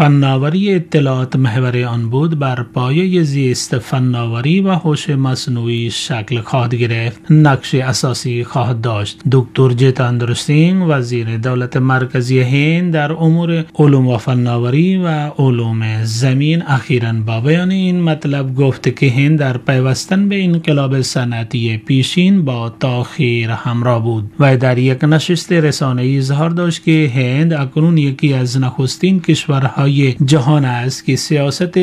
فناوری اطلاعات محور آن بود بر پایه زیست فناوری و هوش مصنوعی شکل خواهد گرفت. نقش اساسی خواهد داشت. دکتر جیتندر سینگ وزیر دولت مرکزی هند در امور علوم و فناوری و علوم زمین اخیراً با بیان این مطلب گفت که هند در پیوستن به انقلاب صنعتی پیشین با تأخیر همراه بود و در یک نشست رسانه‌ای اظهار داشت که هند اکنون یکی از نخستین کشورهای جهان است که سیاست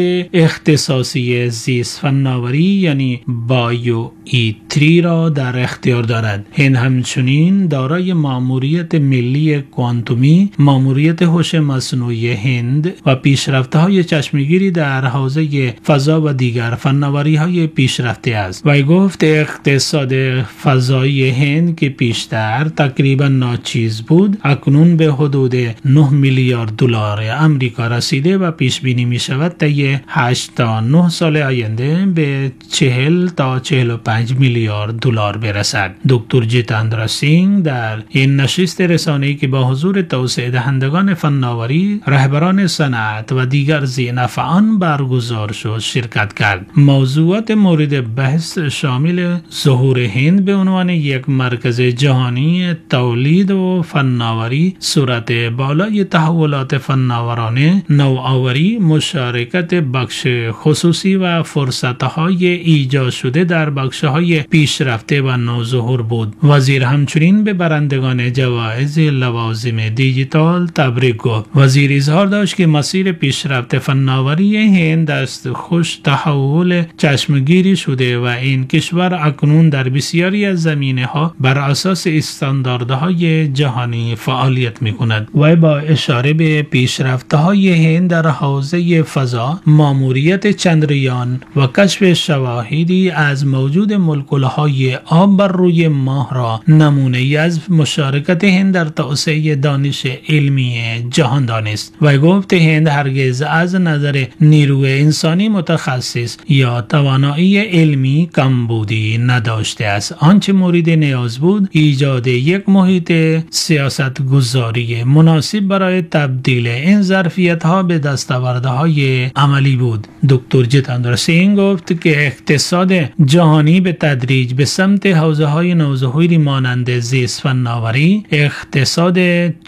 اختصاصی زیست فناوری یعنی بایو ای 3 را در اختیار دارد. هند همچنین دارای ماموریت ملی کوانتومی، ماموریت هوش مصنوعی هند و پیشرفت‌های چشمگیری در حوزه فضا و دیگر فناوری‌های پیشرفته است. و گفت اقتصاد فضایی هند که پیشتر تقریبا ناچیز بود اکنون به حدود 9 میلیارد دلار آمریکا رسیده و پیش بینی می شود طی 8 تا 9 سال آینده به 40 تا 45 میلیارد دلار برسد. دکتر جیتندر سینگ در این نشست رسانه‌ای که با حضور توسعه دهندگان فناوری، رهبران صنعت و دیگر ذی‌نفعان برگزار شد شرکت کرد. موضوعات مورد بحث شامل ظهور هند به عنوان یک مرکز جهانی تولید و فناوری، سرعت بالای تحولات فناورانه، نوآوری، مشارکت بخش خصوصی و فرصت‌های ایجاد شده در بخش‌های پیشرفته و نوظهور بود. وزیر همچنین به برندگان جوایز لوازم دیجیتال تبریک گفت. وزیر اظهار داشت که مسیر پیشرفت فناوری هند است خوش تحول چشمگیری شده و این کشور اکنون در بسیاری از زمینه‌ها بر اساس استانداردهای جهانی فعالیت می‌کند. و با اشاره به پیشرفت‌های هند در حوزه فضا، ماموریت چندریان و کشف شواهدی از موجود مولکول‌های آب بر روی ماه را نمونه‌ای از مشارکت هند در توسعه دانش علمی جهان دانست. و گفت هند هرگز از نظر نیروی انسانی متخصص یا توانایی علمی کمبودی نداشته است. آنچه مورد نیاز بود ایجاد یک محیط سیاست گذاری مناسب برای تبدیل این ظرفیت‌ها به دستاوردهای عملی بود. دکتر جیتندر سینگ گفت که اقتصاد جهانی به تدریج به سمت حوزه‌های نوظهوری مانند زیست فناوری، اقتصاد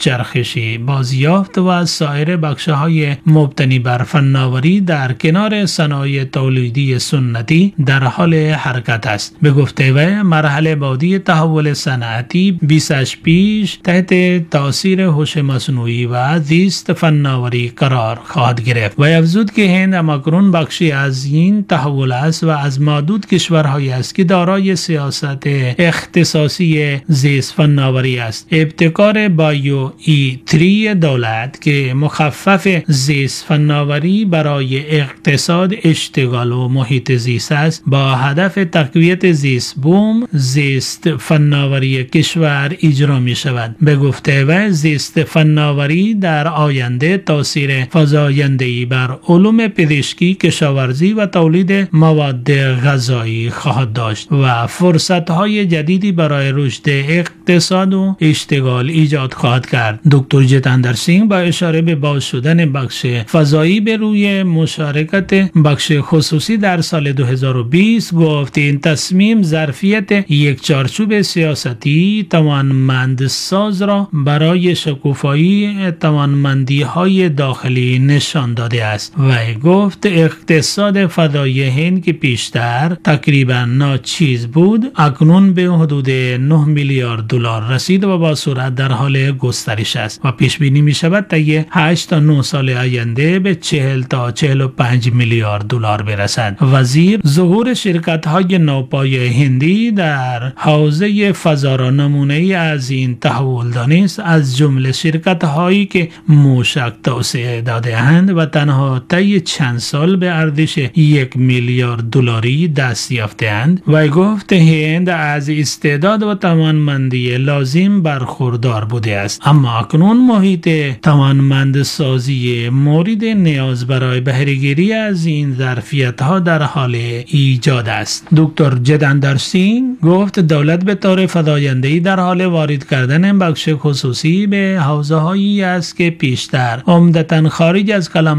چرخشی بازیافت و سایر بخش‌های مبتنی بر فناوری در کنار صنایع تولیدی سنتی در حال حرکت است. به گفته وی مرحله بعدی تحول صنعتی 20 پیش تحت تاثیر هوش مصنوعی و زیست فناوری قرار خواهد گرفت. و افزود که هند اکنون بخشی از این تحول است و از معدود کشورهایی است که دارای سیاست اختصاصی زیست فناوری است. ابتکار بایو ای 3 دولت که مخفف زیست فناوری برای اقتصاد، اشتغال و محیط زیست است با هدف تقویت زیست بوم زیست فناوری کشور اجرا می شود. به گفته وی زیست فناوری در آینده تاثیر فزاینده‌ای بر علوم پزشکی، کشاورزی و تولید مواد غذایی خواهد داشت و فرصت‌های جدیدی برای رشد اقتصاد و اشتغال ایجاد خواهد کرد. دکتر جیتندر سینگ با اشاره به باز شدن بخش فضایی به روی مشارکت بخش خصوصی در سال 2020 گفت این تصمیم ظرفیت یک چارچوب سیاستی توانمندساز را برای شکوفایی توانمندی‌های داخلی نشان داده است. و گفت اقتصاد فضایی هند که پیشتر تقریبا ناچیز بود اکنون به حدود 9 میلیارد دلار رسید و با سرعت در حال گسترش است و پیش بینی می شود طی 8 تا 9 سال آینده به 40 تا 45 میلیارد دلار برسد. وزیر ظهور شرکت‌های نوپای هندی در حوزه فضا را نمونه‌ای از این تحول دانست، از جمله شرکت‌هایی که موشک توسعه داده‌اند و تنها طی چند سال به ارزش 1 میلیارد دلاری دست یافته‌اند. و گفت هند از استعداد و توانمندی لازم برخوردار بوده است، اما اکنون محیط توانمندسازی مورد نیاز برای بهره‌گیری از این ظرفیت‌ها در حال ایجاد است. دکتر جیتندر سینگ گفت دولت به طور فزاینده‌ای در حال وارد کردن بخش خصوصی به حوزه‌هایی است که پیشتر عمدتاً خارج از